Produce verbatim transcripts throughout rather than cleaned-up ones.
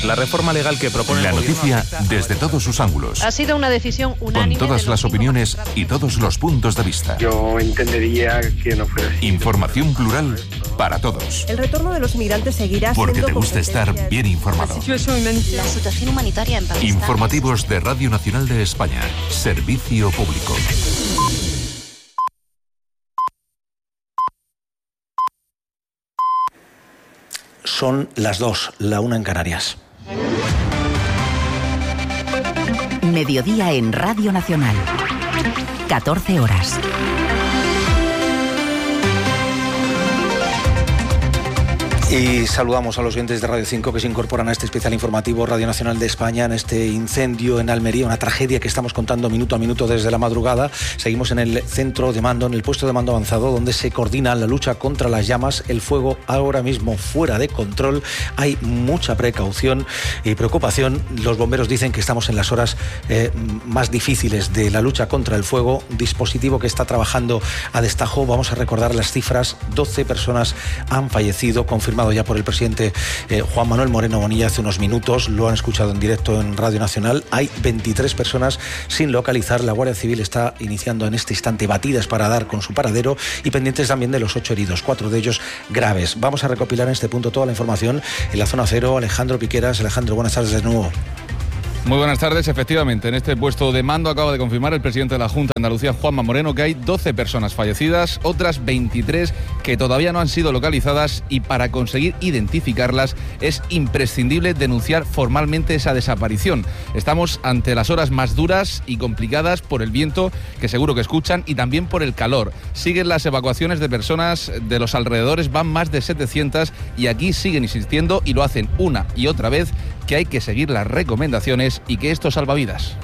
La reforma legal que propone La el noticia gobierno desde todos sus ángulos. Ha sido una decisión unánime. Con todas las opiniones y todos los puntos de vista. Yo entendería que no fuera así. Información plural para todos. El retorno de los migrantes seguirá siendo... Porque te gusta estar bien informado. La situación humanitaria en Pakistán. Informativos de Radio Nacional de España. Servicio público. Son las dos, la una en Canarias. Mediodía en Radio Nacional. catorce horas. Y saludamos a los oyentes de Radio cinco que se incorporan a este especial informativo Radio Nacional de España en este incendio en Almería, una tragedia que estamos contando minuto a minuto desde la madrugada. Seguimos en el centro de mando, en el puesto de mando avanzado, donde se coordina la lucha contra las llamas. El fuego ahora mismo fuera de control. Hay mucha precaución y preocupación. Los bomberos dicen que estamos en las horas eh, más difíciles de la lucha contra el fuego. Dispositivo que está trabajando a destajo. Vamos a recordar las cifras. doce personas han fallecido, confirmado ya por el presidente eh, Juan Manuel Moreno Bonilla hace unos minutos. Lo han escuchado en directo en Radio Nacional. Hay veintitrés personas sin localizar. La Guardia Civil está iniciando en este instante batidas para dar con su paradero y pendientes también de los ocho heridos, cuatro de ellos graves. Vamos a recopilar en este punto toda la información en la zona cero. Alejandro Piqueras. Alejandro, buenas tardes de nuevo. Muy buenas tardes. Efectivamente, en este puesto de mando acaba de confirmar el presidente de la Junta de Andalucía, Juanma Moreno, que hay doce personas fallecidas, otras veintitrés que todavía no han sido localizadas, y para conseguir identificarlas es imprescindible denunciar formalmente esa desaparición. Estamos ante las horas más duras y complicadas por el viento, que seguro que escuchan, y también por el calor. Siguen las evacuaciones de personas de los alrededores, van más de setecientas, y aquí siguen insistiendo, y lo hacen una y otra vez, que hay que seguir las recomendaciones y que esto salva vidas.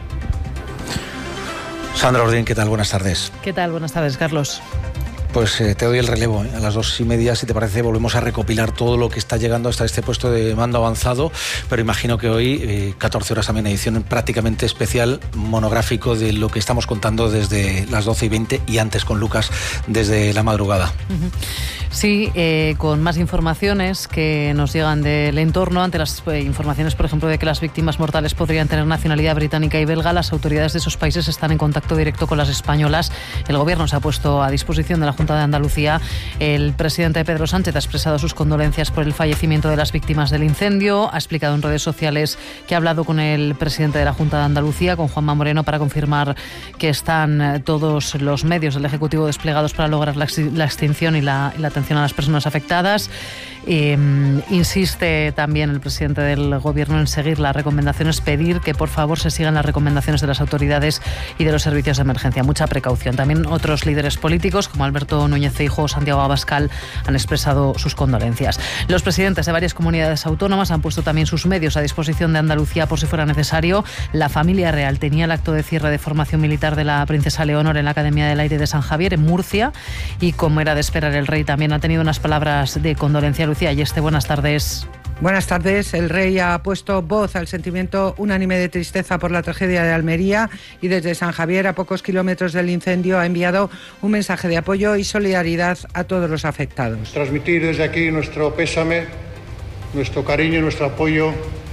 Sandra Ordín, ¿qué tal? Buenas tardes. ¿Qué tal? Buenas tardes, Carlos. Pues eh, te doy el relevo, ¿eh? A las dos y media, si te parece, volvemos a recopilar todo lo que está llegando hasta este puesto de mando avanzado, pero imagino que hoy, eh, catorce horas también, edición prácticamente especial, monográfico de lo que estamos contando desde las doce y veinte y antes con Lucas desde la madrugada. Uh-huh. Sí, eh, con más informaciones que nos llegan del entorno, ante las eh, informaciones, por ejemplo, de que las víctimas mortales podrían tener nacionalidad británica y belga. Las autoridades de esos países están en contacto directo con las españolas. El gobierno se ha puesto a disposición de la Junta de Andalucía. El presidente Pedro Sánchez ha expresado sus condolencias por el fallecimiento de las víctimas del incendio. Ha explicado en redes sociales que ha hablado con el presidente de la Junta de Andalucía, con Juanma Moreno, para confirmar que están todos los medios del Ejecutivo desplegados para lograr la, la extinción y la, y la atención a las personas afectadas. Eh, insiste también el presidente del Gobierno en seguir las recomendaciones, pedir que por favor se sigan las recomendaciones de las autoridades y de los servicios de emergencia. Mucha precaución. También otros líderes políticos como Alberto Núñez Feijóo o Santiago Abascal han expresado sus condolencias. Los presidentes de varias comunidades autónomas han puesto también sus medios a disposición de Andalucía por si fuera necesario. La familia real tenía el acto de cierre de formación militar de la princesa Leonor en la Academia del Aire de San Javier, en Murcia, y como era de esperar, el rey también ha tenido unas palabras de condolencia. Lucía Ayeste, buenas tardes. Buenas tardes. El rey ha puesto voz al sentimiento unánime de tristeza por la tragedia de Almería y desde San Javier, a pocos kilómetros del incendio, ha enviado un mensaje de apoyo y solidaridad a todos los afectados. Transmitir desde aquí nuestro pésame, nuestro cariño y nuestro apoyo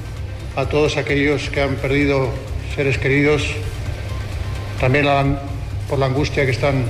a todos aquellos que han perdido seres queridos, también por la angustia que están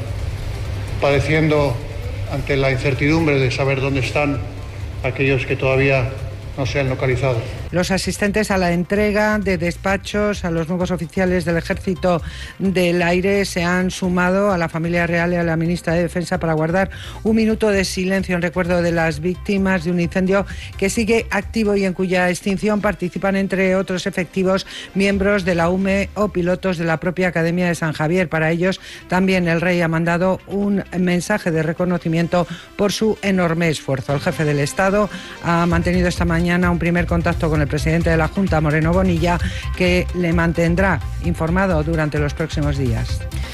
padeciendo ante la incertidumbre de saber dónde están aquellos que todavía no se han localizado. Los asistentes a la entrega de despachos a los nuevos oficiales del Ejército del Aire se han sumado a la familia real y a la ministra de Defensa para guardar un minuto de silencio en recuerdo de las víctimas de un incendio que sigue activo y en cuya extinción participan, entre otros efectivos, miembros de la U M E o pilotos de la propia Academia de San Javier. Para ellos también el rey ha mandado un mensaje de reconocimiento por su enorme esfuerzo. El jefe del Estado ha mantenido esta mañana un primer contacto con el presidente de la Junta, Moreno Bonilla, que le mantendrá informado durante los próximos días.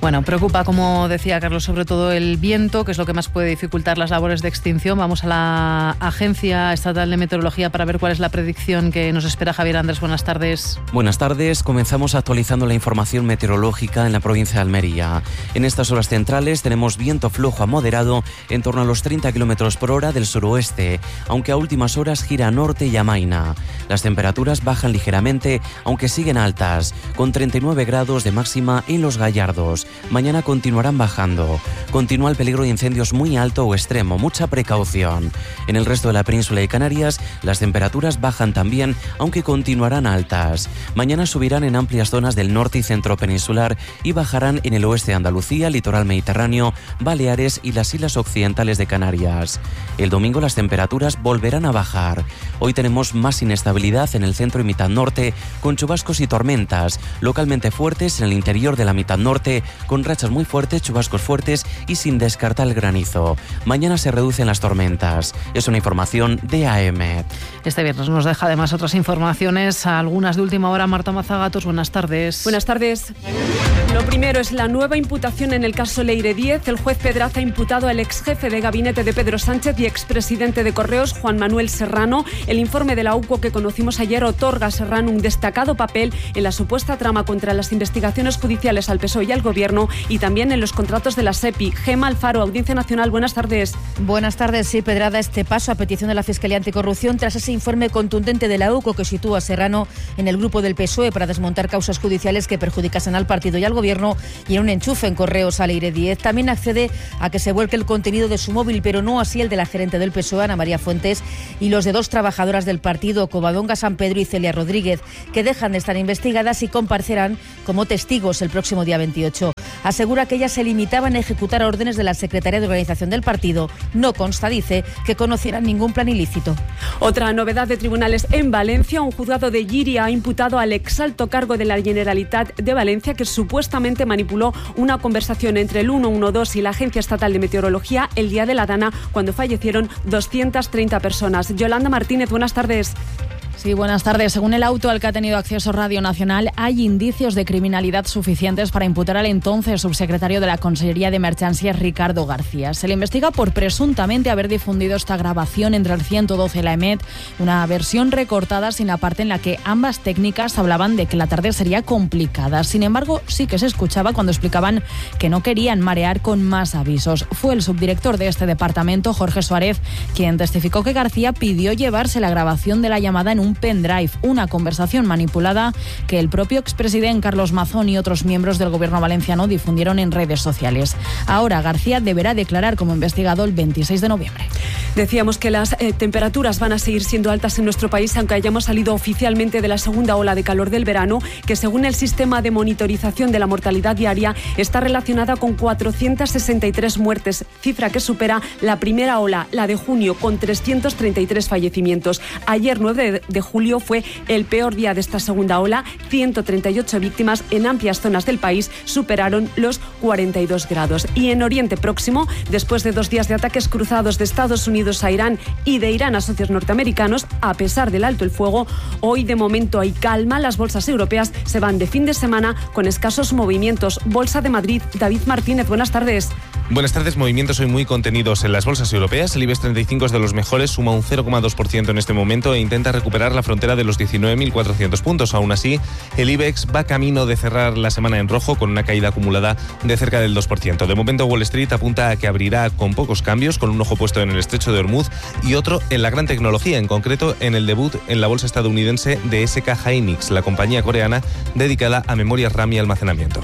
Bueno, preocupa, como decía Carlos, sobre todo el viento, que es lo que más puede dificultar las labores de extinción. Vamos a la Agencia Estatal de Meteorología para ver cuál es la predicción que nos espera. Javier Andrés, buenas tardes. Buenas tardes. Comenzamos actualizando la información meteorológica en la provincia de Almería. En estas horas centrales tenemos viento flojo a moderado en torno a los treinta kilómetros por hora del suroeste, aunque a últimas horas gira a norte y amaina. Las temperaturas bajan ligeramente, aunque siguen altas, con treinta y nueve grados de máxima en Los Gallardos. Mañana continuarán bajando. Continúa el peligro de incendios muy alto o extremo, mucha precaución. En el resto de la península de Canarias, las temperaturas bajan también, aunque continuarán altas. Mañana subirán en amplias zonas del norte y centro peninsular y bajarán en el oeste de Andalucía, litoral mediterráneo, Baleares y las islas occidentales de Canarias. El domingo las temperaturas volverán a bajar. Hoy tenemos más inestabilidad en el centro y mitad norte, con chubascos y tormentas, localmente fuertes en el interior de la mitad norte, con rachas muy fuertes, chubascos fuertes y sin descartar el granizo. Mañana se reducen las tormentas. Es una información de A M. Este viernes nos deja además otras informaciones, algunas de última hora. Marta Mazagatos, buenas tardes. Buenas tardes. Lo primero es la nueva imputación en el caso Leire diez. El juez Pedraza ha imputado al ex jefe de gabinete de Pedro Sánchez y expresidente de Correos, Juan Manuel Serrano. El informe de la U C O que conocimos ayer otorga a Serrano un destacado papel en la supuesta trama contra las investigaciones judiciales al P S O E y al Gobierno y también en los contratos de la SEPI. Gema Alfaro, Audiencia Nacional, buenas tardes. Buenas tardes. Sí, Pedraza, este paso a petición de la Fiscalía Anticorrupción tras ese informe contundente de la U C O que sitúa a Serrano en el grupo del P S O E para desmontar causas judiciales que perjudicasen al partido y al Gobierno y en un enchufe en Correos a Leire diez. También accede a que se vuelque el contenido de su móvil, pero no así el de la gerente del P S O E, Ana María Fuentes, y los de dos trabajadoras del partido, Covadonga San Pedro y Celia Rodríguez, que dejan de estar investigadas y comparecerán como testigos el próximo día veintiocho. Asegura que ellas se limitaban a ejecutar órdenes de la Secretaría de Organización del partido. No consta, dice, que conocieran ningún plan ilícito. Otra novedad de tribunales en Valencia. Un juzgado de Llíria ha imputado al exalto cargo de la Generalitat de Valencia que supuestamente manipuló una conversación entre el ciento doce y la Agencia Estatal de Meteorología el día de la Dana, cuando fallecieron doscientas treinta personas. Yolanda Martínez, buenas tardes. Sí, buenas tardes. Según el auto al que ha tenido acceso Radio Nacional, hay indicios de criminalidad suficientes para imputar al entonces subsecretario de la Consellería de Emergencias, Ricardo García. Se le investiga por presuntamente haber difundido esta grabación entre el ciento doce y la EMET, una versión recortada sin la parte en la que ambas técnicas hablaban de que la tarde sería complicada. Sin embargo, sí que se escuchaba cuando explicaban que no querían marear con más avisos. Fue el subdirector de este departamento, Jorge Suárez, quien testificó que García pidió llevarse la grabación de la llamada en un pendrive, una conversación manipulada que el propio expresidente Carlos Mazón y otros miembros del gobierno valenciano difundieron en redes sociales. Ahora García deberá declarar como investigado el veintiséis de noviembre. Decíamos que las eh, temperaturas van a seguir siendo altas en nuestro país, aunque hayamos salido oficialmente de la segunda ola de calor del verano, que según el sistema de monitorización de la mortalidad diaria está relacionada con cuatrocientas sesenta y tres muertes, cifra que supera la primera ola, la de junio, con trescientos treinta y tres fallecimientos. Ayer, nueve de julio, fue el peor día de esta segunda ola. ciento treinta y ocho víctimas en amplias zonas del país superaron los cuarenta y dos grados. Y en Oriente Próximo, después de dos días de ataques cruzados de Estados Unidos a Irán y de Irán a socios norteamericanos, a pesar del alto el fuego, hoy de momento hay calma. Las bolsas europeas se van de fin de semana con escasos movimientos. Bolsa de Madrid, David Martínez, buenas tardes. Buenas tardes. Movimientos hoy muy contenidos en las bolsas europeas. El IBEX treinta y cinco es de los mejores, suma un cero coma dos por ciento en este momento e intenta recuperar la frontera de los diecinueve mil cuatrocientos puntos. Aún así, el IBEX va camino de cerrar la semana en rojo con una caída acumulada de cerca del dos por ciento. De momento, Wall Street apunta a que abrirá con pocos cambios, con un ojo puesto en el estrecho de Hormuz y otro en la gran tecnología, en concreto en el debut en la bolsa estadounidense de S K Hynix, la compañía coreana dedicada a memorias RAM y almacenamiento.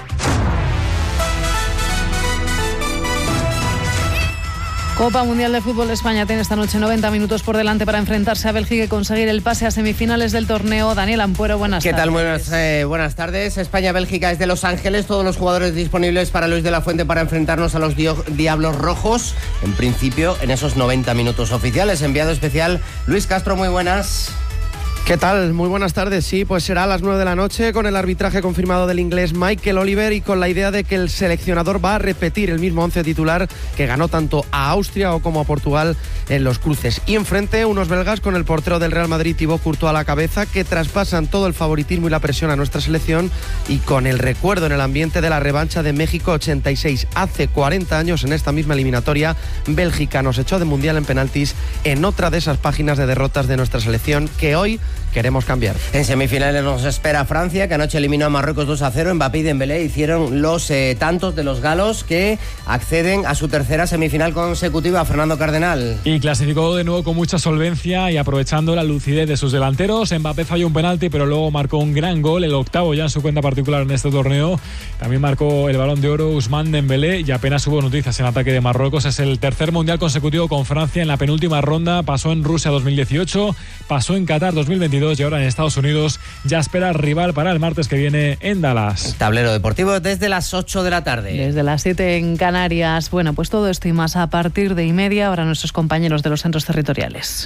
Copa Mundial de Fútbol de España tiene esta noche noventa minutos por delante para enfrentarse a Bélgica y conseguir el pase a semifinales del torneo. Daniel Ampuero, buenas ¿Qué tardes. ¿Qué tal? Buenas, eh, buenas tardes. España-Bélgica es de Los Ángeles. Todos los jugadores disponibles para Luis de la Fuente para enfrentarnos a los dio- Diablos Rojos. En principio, en esos noventa minutos oficiales. Enviado especial Luis Castro, muy buenas. ¿Qué tal? Muy buenas tardes. Sí, pues será a las nueve de la noche con el arbitraje confirmado del inglés Michael Oliver y con la idea de que el seleccionador va a repetir el mismo once titular que ganó tanto a Austria o como a Portugal en los cruces. Y enfrente unos belgas con el portero del Real Madrid Thibaut Courtois a la cabeza, que traspasan todo el favoritismo y la presión a nuestra selección, y con el recuerdo en el ambiente de la revancha de México ochenta y seis. Hace cuarenta años, en esta misma eliminatoria, Bélgica nos echó de mundial en penaltis en otra de esas páginas de derrotas de nuestra selección que hoy queremos cambiar. En semifinales nos espera Francia, que anoche eliminó a Marruecos dos a cero. Mbappé y Dembélé hicieron los eh, tantos de los galos que acceden a su tercera semifinal consecutiva. Fernando Cardenal. Y clasificó de nuevo con mucha solvencia y aprovechando la lucidez de sus delanteros. Mbappé falló un penalti, pero luego marcó un gran gol, el octavo ya en su cuenta particular en este torneo. También marcó el Balón de Oro Ousmane Dembélé y apenas hubo noticias en ataque de Marruecos. Es el tercer mundial consecutivo con Francia en la penúltima ronda. Pasó en Rusia dos mil dieciocho, pasó en Qatar dos mil veintidós y ahora en Estados Unidos ya espera rival para el martes que viene en Dallas. Tablero deportivo desde las ocho de la tarde. Desde las siete en Canarias. Bueno, pues todo esto y más a partir de y media. Ahora nuestros compañeros de los centros territoriales.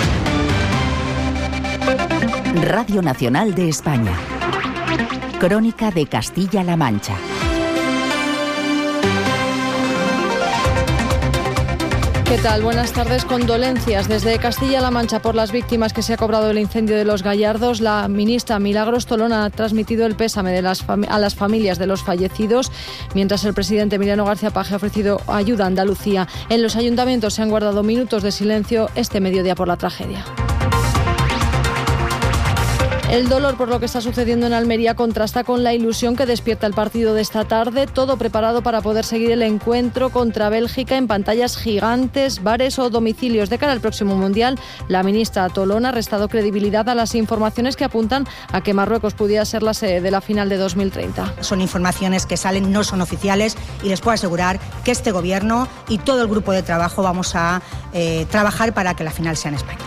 Radio Nacional de España. Crónica de Castilla-La Mancha. ¿Qué tal? Buenas tardes. Condolencias desde Castilla-La Mancha por las víctimas que se ha cobrado el incendio de Los Gallardos. La ministra Milagros Tolón ha transmitido el pésame de las fam- a las familias de los fallecidos, mientras el presidente Emiliano García Paje ha ofrecido ayuda a Andalucía. En los ayuntamientos se han guardado minutos de silencio este mediodía por la tragedia. El dolor por lo que está sucediendo en Almería contrasta con la ilusión que despierta el partido de esta tarde, todo preparado para poder seguir el encuentro contra Bélgica en pantallas gigantes, bares o domicilios. De cara al próximo Mundial, la ministra Tolón ha restado credibilidad a las informaciones que apuntan a que Marruecos pudiera ser la sede de la final de dos mil treinta. Son informaciones que salen, no son oficiales, y les puedo asegurar que este Gobierno y todo el grupo de trabajo vamos a eh, trabajar para que la final sea en España.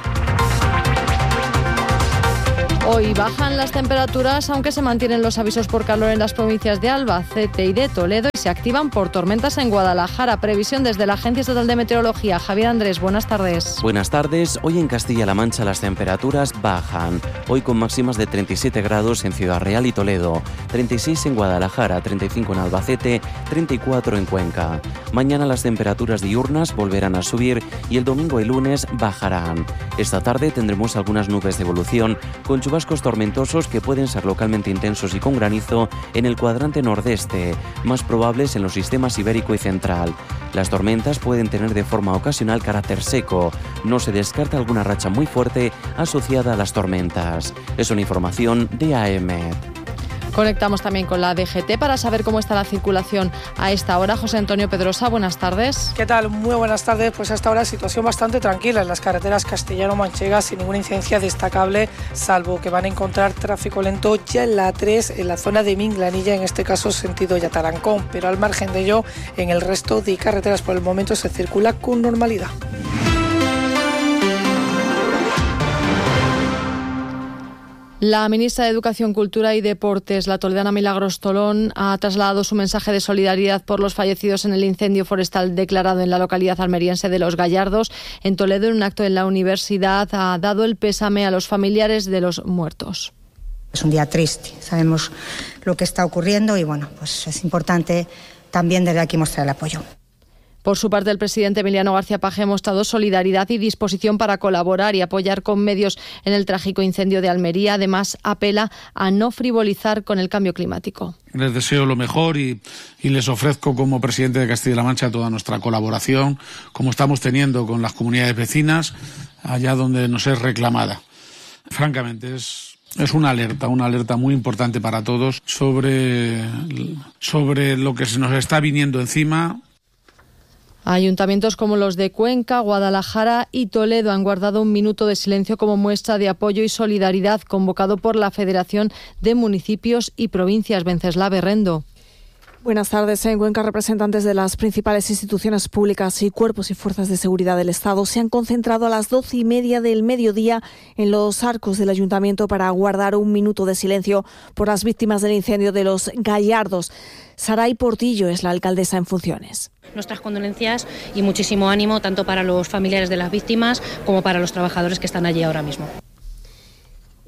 Hoy bajan las temperaturas, aunque se mantienen los avisos por calor en las provincias de Albacete y de Toledo y se activan por tormentas en Guadalajara. Previsión desde la Agencia Estatal de Meteorología. Javier Andrés, buenas tardes. Buenas tardes. Hoy en Castilla-La Mancha las temperaturas bajan. Hoy con máximas de treinta y siete grados en Ciudad Real y Toledo, treinta y seis en Guadalajara, treinta y cinco en Albacete, treinta y cuatro en Cuenca. Mañana las temperaturas diurnas volverán a subir y el domingo y lunes bajarán. Esta tarde tendremos algunas nubes de evolución con chubascos tormentosos que pueden ser localmente intensos y con granizo en el cuadrante nordeste, más probables en los sistemas ibérico y central. Las tormentas pueden tener de forma ocasional carácter seco. No se descarta alguna racha muy fuerte asociada a las tormentas. Es una información de A E M E T. Conectamos también con la D G T para saber cómo está la circulación a esta hora. José Antonio Pedrosa, buenas tardes. ¿Qué tal? Muy buenas tardes. Pues a esta hora situación bastante tranquila en las carreteras castellano-manchegas, sin ninguna incidencia destacable, salvo que van a encontrar tráfico lento ya en la A tres, en la zona de Minglanilla, en este caso sentido Yatarancón. Pero al margen de ello, en el resto de carreteras por el momento se circula con normalidad. La ministra de Educación, Cultura y Deportes, la toledana Milagros Tolón, ha trasladado su mensaje de solidaridad por los fallecidos en el incendio forestal declarado en la localidad almeriense de Los Gallardos. En Toledo, en un acto en la universidad, ha dado el pésame a los familiares de los muertos. Es un día triste, sabemos lo que está ocurriendo y bueno, pues es importante también desde aquí mostrar el apoyo. Por su parte, el presidente Emiliano García Paje ha mostrado solidaridad y disposición para colaborar y apoyar con medios en el trágico incendio de Almería. Además, apela a no frivolizar con el cambio climático. Les deseo lo mejor y, y les ofrezco como presidente de Castilla-La Mancha toda nuestra colaboración, como estamos teniendo con las comunidades vecinas, allá donde nos es reclamada. Francamente, es... Es una alerta, una alerta muy importante para todos sobre, sobre lo que se nos está viniendo encima. Ayuntamientos como los de Cuenca, Guadalajara y Toledo han guardado un minuto de silencio como muestra de apoyo y solidaridad convocado por la Federación de Municipios y Provincias. Venceslao Berrendo. Buenas tardes. En Cuenca, representantes de las principales instituciones públicas y cuerpos y fuerzas de seguridad del Estado se han concentrado a las doce y media del mediodía en los arcos del Ayuntamiento para guardar un minuto de silencio por las víctimas del incendio de Los Gallardos. Saray Portillo es la alcaldesa en funciones. Nuestras condolencias y muchísimo ánimo tanto para los familiares de las víctimas como para los trabajadores que están allí ahora mismo.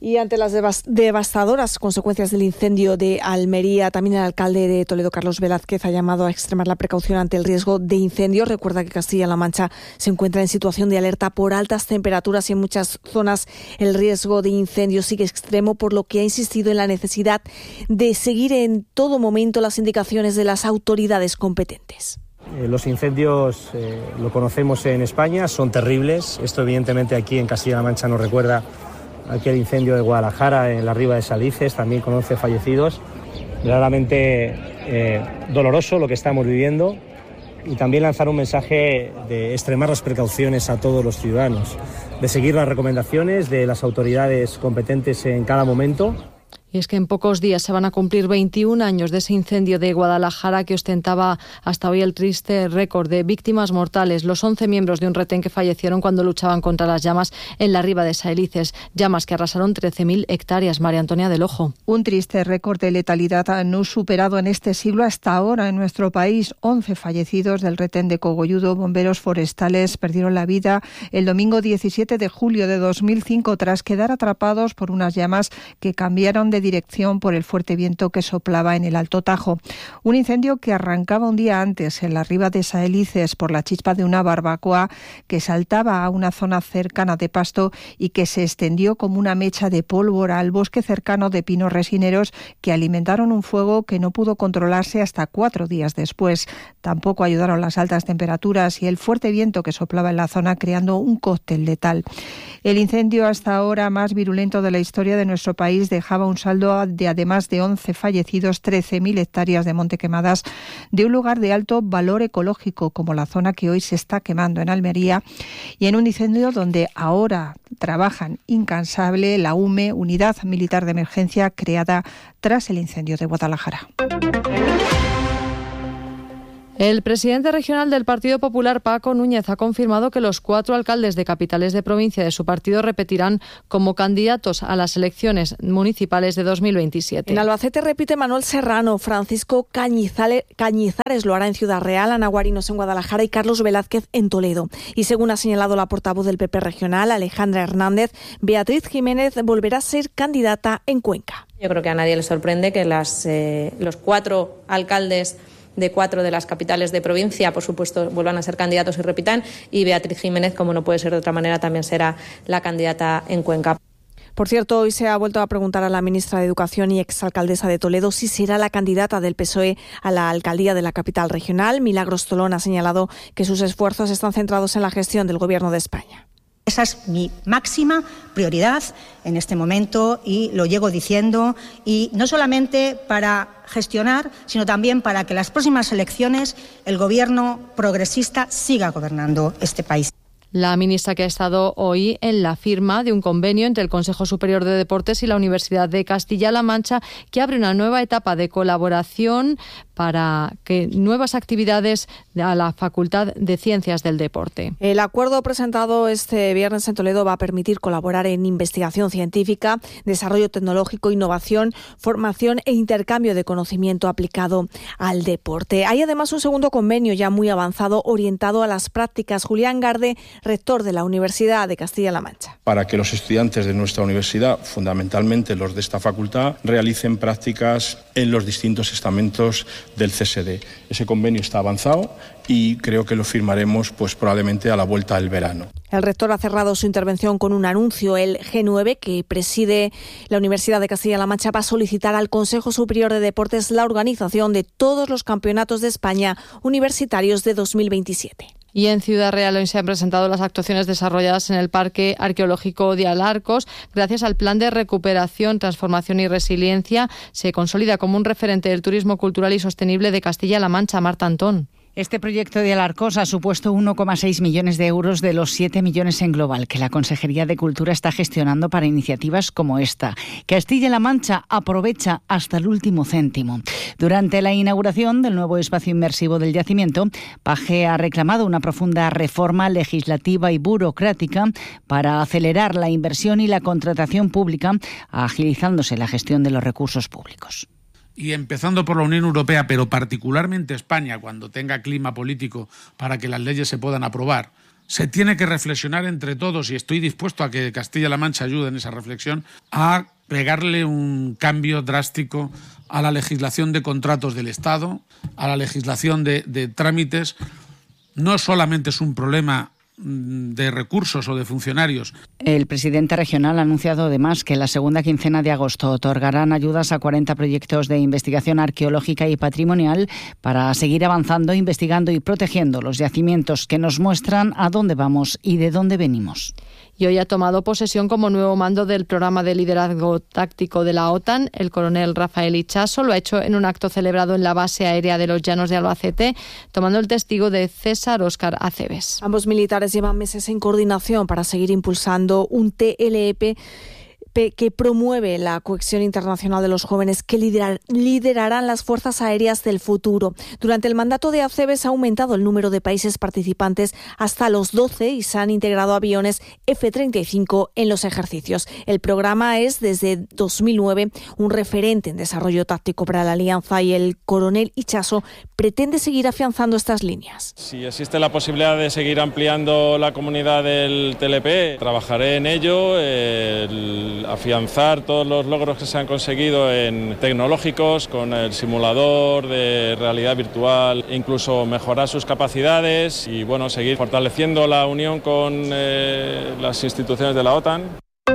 Y ante las devastadoras consecuencias del incendio de Almería, también el alcalde de Toledo, Carlos Velázquez, ha llamado a extremar la precaución ante el riesgo de incendio. Recuerda que Castilla-La Mancha se encuentra en situación de alerta por altas temperaturas y en muchas zonas el riesgo de incendio sigue extremo, por lo que ha insistido en la necesidad de seguir en todo momento las indicaciones de las autoridades competentes. Eh, los incendios eh, lo conocemos en España, son terribles. Esto evidentemente aquí en Castilla-La Mancha nos recuerda aquel incendio de Guadalajara en la Riva de Salices, también con once fallecidos. Verdaderamente eh, doloroso lo que estamos viviendo, y también lanzar un mensaje de extremar las precauciones a todos los ciudadanos, de seguir las recomendaciones de las autoridades competentes en cada momento. Y es que en pocos días se van a cumplir veintiún años de ese incendio de Guadalajara que ostentaba hasta hoy el triste récord de víctimas mortales, los once miembros de un retén que fallecieron cuando luchaban contra las llamas en la Riva de Salices, llamas que arrasaron trece mil hectáreas. María Antonia del Ojo. Un triste récord de letalidad no superado en este siglo hasta ahora en nuestro país. once fallecidos del retén de Cogolludo. Bomberos forestales perdieron la vida el domingo diecisiete de julio de dos mil cinco tras quedar atrapados por unas llamas que cambiaron de dirección por el fuerte viento que soplaba en el Alto Tajo. Un incendio que arrancaba un día antes en la Riva de Salices por la chispa de una barbacoa que saltaba a una zona cercana de pasto y que se extendió como una mecha de pólvora al bosque cercano de pinos resineros que alimentaron un fuego que no pudo controlarse hasta cuatro días después. Tampoco ayudaron las altas temperaturas y el fuerte viento que soplaba en la zona, creando un cóctel letal. El incendio hasta ahora más virulento de la historia de nuestro país dejaba un saldo de además de once fallecidos, trece mil hectáreas de monte quemadas de un lugar de alto valor ecológico como la zona que hoy se está quemando en Almería, y en un incendio donde ahora trabajan incansable la U M E, Unidad Militar de Emergencia, creada tras el incendio de Guadalajara. El presidente regional del Partido Popular, Paco Núñez, ha confirmado que los cuatro alcaldes de capitales de provincia de su partido repetirán como candidatos a las elecciones municipales de dos mil veintisiete. En Albacete repite Manuel Serrano, Francisco Cañizale, Cañizares lo hará en Ciudad Real, Ana Guarinos en Guadalajara y Carlos Velázquez en Toledo. Y según ha señalado la portavoz del P P regional, Alejandra Hernández, Beatriz Jiménez volverá a ser candidata en Cuenca. Yo creo que a nadie le sorprende que las, eh, los cuatro alcaldes de cuatro de las capitales de provincia, por supuesto, vuelvan a ser candidatos y repitan, y Beatriz Jiménez, como no puede ser de otra manera, también será la candidata en Cuenca. Por cierto, hoy se ha vuelto a preguntar a la ministra de Educación y exalcaldesa de Toledo si será la candidata del P S O E a la alcaldía de la capital regional. Milagros Tolón ha señalado que sus esfuerzos están centrados en la gestión del Gobierno de España. Esa es mi máxima prioridad en este momento y lo llego diciendo, y no solamente para gestionar, sino también para que en las próximas elecciones el Gobierno progresista siga gobernando este país. La ministra que ha estado hoy en la firma de un convenio entre el Consejo Superior de Deportes y la Universidad de Castilla-La Mancha, que abre una nueva etapa de colaboración para que nuevas actividades a la Facultad de Ciencias del Deporte. El acuerdo presentado este viernes en Toledo va a permitir colaborar en investigación científica, desarrollo tecnológico, innovación, formación e intercambio de conocimiento aplicado al deporte. Hay además un segundo convenio ya muy avanzado orientado a las prácticas. Julián Garde, rector de la Universidad de Castilla-La Mancha. Para que los estudiantes de nuestra universidad, fundamentalmente los de esta facultad, realicen prácticas en los distintos estamentos del C S D. Ese convenio está avanzado y creo que lo firmaremos pues probablemente a la vuelta del verano. El rector ha cerrado su intervención con un anuncio. El G nueve, que preside la Universidad de Castilla-La Mancha, va a solicitar al Consejo Superior de Deportes la organización de todos los campeonatos de España universitarios de dos mil veintisiete. Y en Ciudad Real hoy se han presentado las actuaciones desarrolladas en el Parque Arqueológico de Alarcos. Gracias al Plan de Recuperación, Transformación y Resiliencia, se consolida como un referente del turismo cultural y sostenible de Castilla-La Mancha. Marta Antón. Este proyecto de Alarcos ha supuesto uno coma seis millones de euros de los siete millones en global que la Consejería de Cultura está gestionando para iniciativas como esta. Castilla-La Mancha aprovecha hasta el último céntimo. Durante la inauguración del nuevo espacio inmersivo del yacimiento, Paje ha reclamado una profunda reforma legislativa y burocrática para acelerar la inversión y la contratación pública, agilizándose la gestión de los recursos públicos. Y empezando por la Unión Europea, pero particularmente España, cuando tenga clima político para que las leyes se puedan aprobar, Se tiene que reflexionar entre todos, y estoy dispuesto a que Castilla-La Mancha ayude en esa reflexión, a pegarle un cambio drástico a la legislación de contratos del Estado, a la legislación de, de trámites. No solamente es un problema de recursos o de funcionarios. El presidente regional ha anunciado además que en la segunda quincena de agosto otorgarán ayudas a cuarenta proyectos de investigación arqueológica y patrimonial para seguir avanzando, investigando y protegiendo los yacimientos que nos muestran a dónde vamos y de dónde venimos. Y hoy ha tomado posesión como nuevo mando del programa de liderazgo táctico de la OTAN. El coronel Rafael Ichaso lo ha hecho en un acto celebrado en la base aérea de los Llanos de Albacete, tomando el testigo de César Óscar Acebes. Ambos militares llevan meses en coordinación para seguir impulsando un T L E P que promueve la cohesión internacional de los jóvenes que liderar, liderarán las fuerzas aéreas del futuro. Durante el mandato de Acebes ha aumentado el número de países participantes hasta los doce y se han integrado aviones F treinta y cinco en los ejercicios. El programa es, desde dos mil nueve, un referente en desarrollo táctico para la alianza y el coronel Ichaso pretende seguir afianzando estas líneas. Si existe la posibilidad de seguir ampliando la comunidad del T L P, trabajaré en ello. El afianzar todos los logros que se han conseguido en tecnológicos, con el simulador de realidad virtual, incluso mejorar sus capacidades y bueno, seguir fortaleciendo la unión con eh, las instituciones de la OTAN.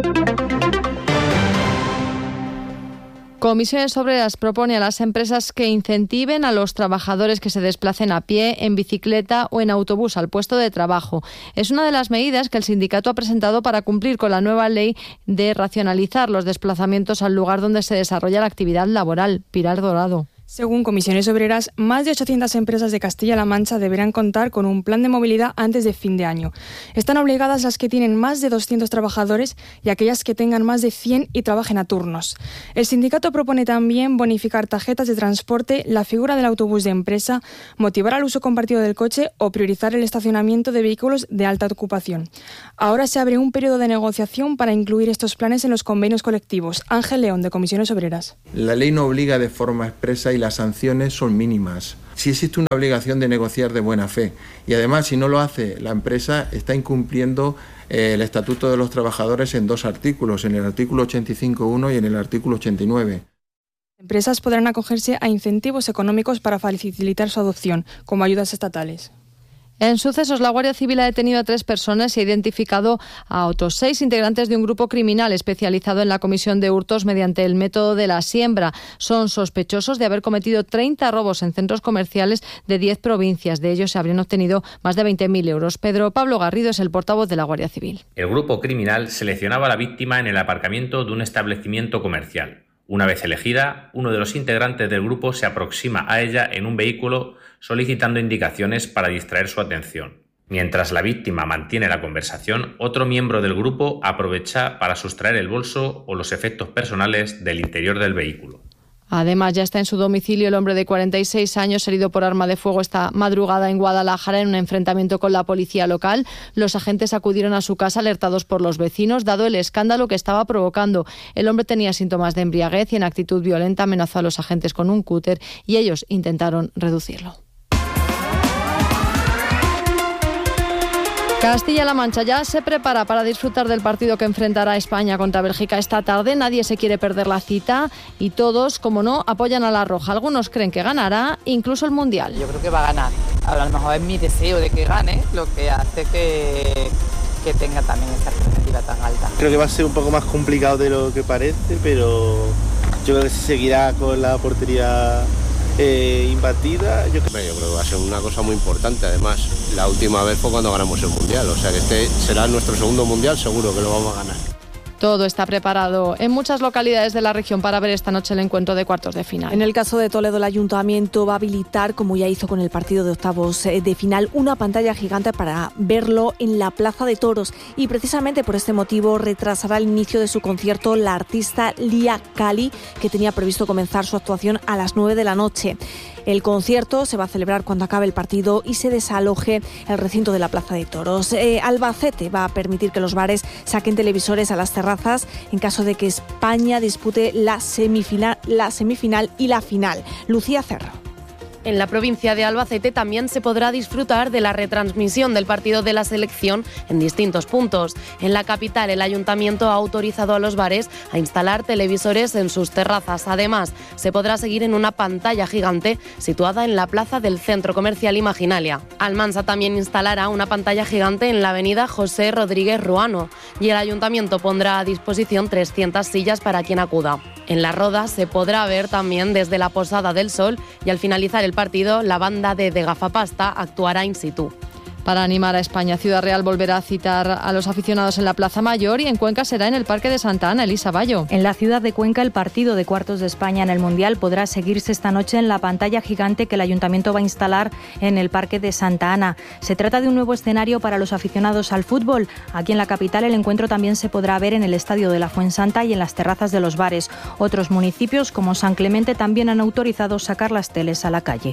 Comisiones Obreras propone a las empresas que incentiven a los trabajadores que se desplacen a pie, en bicicleta o en autobús al puesto de trabajo. Es una de las medidas que el sindicato ha presentado para cumplir con la nueva ley de racionalizar los desplazamientos al lugar donde se desarrolla la actividad laboral. Pilar Dorado. Según Comisiones Obreras, más de ochocientas empresas de Castilla-La Mancha deberán contar con un plan de movilidad antes de fin de año. Están obligadas las que tienen más de doscientos trabajadores y aquellas que tengan más de cien y trabajen a turnos. El sindicato propone también bonificar tarjetas de transporte, la figura del autobús de empresa, motivar al uso compartido del coche o priorizar el estacionamiento de vehículos de alta ocupación. Ahora se abre un periodo de negociación para incluir estos planes en los convenios colectivos. Ángel León, de Comisiones Obreras. La ley no obliga de forma expresa y las sanciones son mínimas. Si existe una obligación de negociar de buena fe y además si no lo hace la empresa está incumpliendo eh, el Estatuto de los Trabajadores en dos artículos, en el artículo ochenta y cinco punto uno y en el artículo ochenta y nueve. Empresas podrán acogerse a incentivos económicos para facilitar su adopción, como ayudas estatales. En sucesos, la Guardia Civil ha detenido a tres personas y ha identificado a otros seis integrantes de un grupo criminal especializado en la comisión de hurtos mediante el método de la siembra. Son sospechosos de haber cometido treinta robos en centros comerciales de diez provincias. De ellos se habrían obtenido más de veinte mil euros. Pedro Pablo Garrido es el portavoz de la Guardia Civil. El grupo criminal seleccionaba a la víctima en el aparcamiento de un establecimiento comercial. Una vez elegida, uno de los integrantes del grupo se aproxima a ella en un vehículo solicitando indicaciones para distraer su atención. Mientras la víctima mantiene la conversación, otro miembro del grupo aprovecha para sustraer el bolso o los efectos personales del interior del vehículo. Además, ya está en su domicilio el hombre de cuarenta y seis años herido por arma de fuego esta madrugada en Guadalajara en un enfrentamiento con la policía local. Los agentes acudieron a su casa alertados por los vecinos, dado el escándalo que estaba provocando. El hombre tenía síntomas de embriaguez y en actitud violenta amenazó a los agentes con un cúter y ellos intentaron reducirlo. Castilla-La Mancha ya se prepara para disfrutar del partido que enfrentará a España contra Bélgica esta tarde. Nadie se quiere perder la cita y todos, como no, apoyan a la Roja. Algunos creen que ganará incluso el Mundial. Yo creo que va a ganar. A lo mejor es mi deseo de que gane, lo que hace que, que tenga también esa expectativa tan alta. Creo que va a ser un poco más complicado de lo que parece, pero yo creo que se seguirá con la portería Eh, imbatida. Yo... yo creo que va a ser una cosa muy importante. Además, la última vez fue cuando ganamos el Mundial, o sea que este será nuestro segundo Mundial, seguro que lo vamos a ganar. Todo está preparado en muchas localidades de la región para ver esta noche el encuentro de cuartos de final. En el caso de Toledo, el ayuntamiento va a habilitar, como ya hizo con el partido de octavos de final, una pantalla gigante para verlo en la Plaza de Toros. Y precisamente por este motivo retrasará el inicio de su concierto la artista Lía Cali, que tenía previsto comenzar su actuación a las nueve de la noche. El concierto se va a celebrar cuando acabe el partido y se desaloje el recinto de la Plaza de Toros. Eh, Albacete va a permitir que los bares saquen televisores a las terrazas en caso de que España dispute la semifinal, la semifinal y la final. Lucía Cerro. En la provincia de Albacete también se podrá disfrutar de la retransmisión del partido de la selección en distintos puntos. En la capital, el ayuntamiento ha autorizado a los bares a instalar televisores en sus terrazas. Además, se podrá seguir en una pantalla gigante situada en la plaza del Centro Comercial Imaginalia. Almansa también instalará una pantalla gigante en la avenida José Rodríguez Ruano y el ayuntamiento pondrá a disposición trescientas sillas para quien acuda. En La Roda se podrá ver también desde la Posada del Sol y al finalizar el partido, la banda de De Gafapasta actuará in situ. Para animar a España, Ciudad Real volverá a citar a los aficionados en la Plaza Mayor y en Cuenca será en el Parque de Santa Ana. Elisa Bayo. En la ciudad de Cuenca, el partido de cuartos de España en el Mundial podrá seguirse esta noche en la pantalla gigante que el Ayuntamiento va a instalar en el Parque de Santa Ana. Se trata de un nuevo escenario para los aficionados al fútbol. Aquí en la capital el encuentro también se podrá ver en el Estadio de la Fuensanta y en las terrazas de los bares. Otros municipios, como San Clemente, también han autorizado sacar las teles a la calle.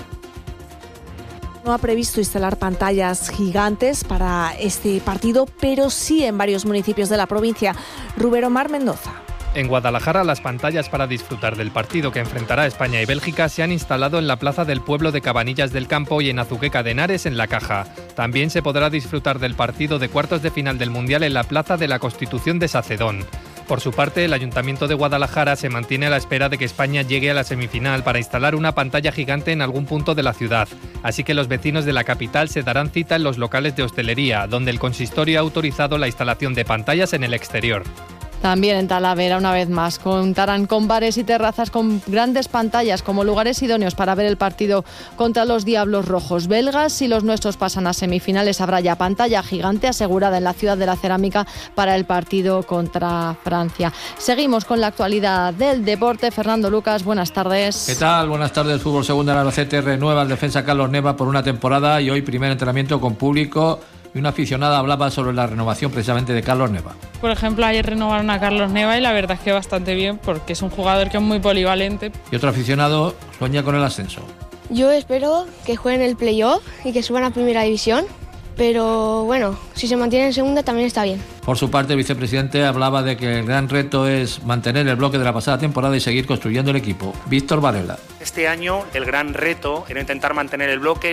No ha previsto instalar pantallas gigantes para este partido, pero sí en varios municipios de la provincia. Rubén Omar Mendoza. En Guadalajara, las pantallas para disfrutar del partido que enfrentará a España y Bélgica se han instalado en la plaza del pueblo de Cabanillas del Campo y en Azuqueca de Henares, en La Caja. También se podrá disfrutar del partido de cuartos de final del Mundial en la plaza de la Constitución de Sacedón. Por su parte, el Ayuntamiento de Guadalajara se mantiene a la espera de que España llegue a la semifinal para instalar una pantalla gigante en algún punto de la ciudad. Así que los vecinos de la capital se darán cita en los locales de hostelería, donde el consistorio ha autorizado la instalación de pantallas en el exterior. También en Talavera, una vez más, contarán con bares y terrazas con grandes pantallas como lugares idóneos para ver el partido contra los Diablos Rojos belgas. Si los nuestros pasan a semifinales, habrá ya pantalla gigante asegurada en la Ciudad de la Cerámica para el partido contra Francia. Seguimos con la actualidad del deporte. Fernando Lucas, buenas tardes. ¿Qué tal? Buenas tardes. Fútbol Segunda en Albacete renueva el defensa Carlos Neva por una temporada y hoy primer entrenamiento con público. Y una aficionada hablaba sobre la renovación precisamente de Carlos Neva. Por ejemplo, ayer renovaron a Carlos Neva y la verdad es que bastante bien porque es un jugador que es muy polivalente. Y otro aficionado sueña con el ascenso. Yo espero que jueguen el playoff y que suban a primera división, pero bueno, si se mantiene en segunda también está bien. Por su parte, el vicepresidente hablaba de que el gran reto es mantener el bloque de la pasada temporada y seguir construyendo el equipo. Víctor Varela. Este año el gran reto era intentar mantener el bloque.